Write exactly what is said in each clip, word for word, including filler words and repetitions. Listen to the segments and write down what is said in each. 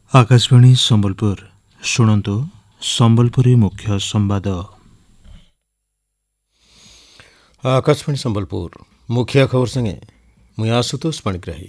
आकाशवाणी संबलपुर शुणन्तु संबलपुरी मुख्य संवाद। आकाशवाणी संबलपुर मुख्य खबर संगे मुई आशुतोष पाणिग्राही।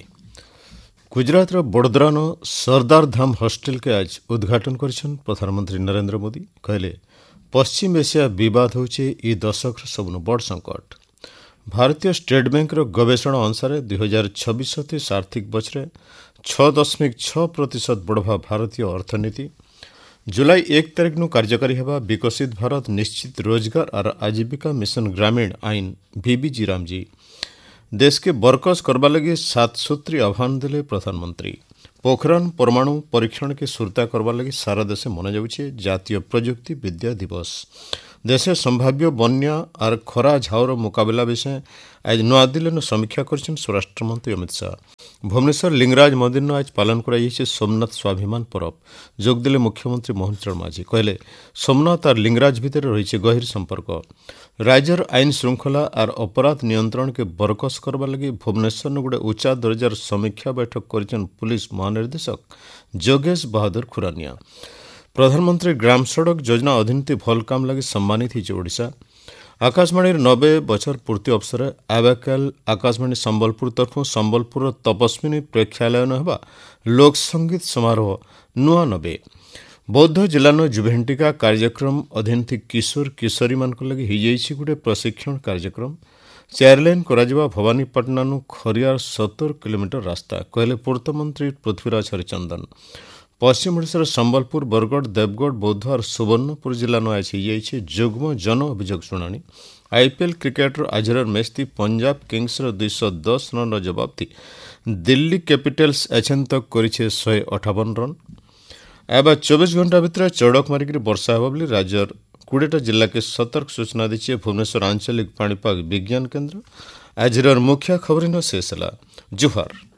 गुजरात बड़ोदरान सरदार धाम हॉस्टेल के आज उद्घाटन करिछन प्रधानमंत्री नरेंद्र मोदी। कहले पश्चिम एशिया विवाद होचे ई दशक सबनु बड़ संकट। भारतीय स्टेट बैंक गवेषणा अनुसार दुई हजार छब्बीस सतीस आर्थिक वर्ष छः दशमिक छः प्रतिशत बढ़वा भारतीय अर्थनीति। जुलाई एक तारिख नु कार्यकारी हेबा विकसित भारत निश्चित रोजगार और आजीविका मिशन ग्रामीण आईन वीबीजी रामजी। देश के बरकस करबा लगी सात सूत्री आह्वान देले प्रधानमंत्री। पोखरान परमाणु परीक्षण के सुरता करबा लगी सारा देश मना जाउछे जातीय प्रजुक्ति विद्या दिवस। देशे संभाव्य बन्या और खरा झावर मुकाबला विषय आज नूआदिल्ली समीक्षा करिछन स्वराष्ट्र मंत्री अमित शाह। भुवनेश्वर लिंगराज मंदिर आज पालन कराଯାଇଛି सोमनाथ स्वाभिमान पर्व। जोगदेले मुख्यमंत्री मोहन चरण माझी। कहले सोमनाथ और लिंगराज भितर रही गहिर संपर्क। राज्यर आईन श्रृंखला और अपराध नियंत्रण के बरकस करबा लगी भुवनेश्वर गोटे उच्चा दर्जार समीक्षा बैठक करिछन पुलिस महानिर्देशक जोगेश बहादुर खुरानिया। प्रधानमंत्री ग्राम सड़क योजना अधीनती भल काम लगी सम्मानित होइछे ओडिशा। आकाशवाणी नब्बे बछर पूर्ति अवसर आबाकाल आकाशवाणी संबलपुर तरफ संबलपुर तपस्विनी प्रेक्षालय हेबा लोक संगीत समारोह नुआ नबे। बौद्ध जिलानो जुभेंटिका कार्यक्रम अधीनती किशोर किशोरी मान लगी हिजाइछि गोटे प्रशिक्षण कार्यक्रम। चार लाइन कराजिबा भवानीपाटना नु खरियार सत्तर किलोमीटर रास्ता। कहले पूर्त मंत्री पृथ्वीराज हरिचंदन। पश्चिम ओडिशार संबलपुर बरगढ़ देवगढ़ बौद्ध और सुवर्णपुर जिला आज हो जुग्म जन अभियोग शुणाणी। आईपीएल क्रिकेटर आजर मैच थी पंजाब किंग्स दुईश दस रन जवाब थी दिल्ली कैपिटल्स एछन तक करिछे शहे अठावन रन। एबा चौबीस घंटा भितर चढ़क मारिक वर्षा हेबा बोली राज्यर कोड़ेटा जिला के सतर्क सूचना दी भुवनेश्वर आंचलिक पाणीपाग विज्ञान केन्द्र। आज मुख्य खबर शेष है। जुहार।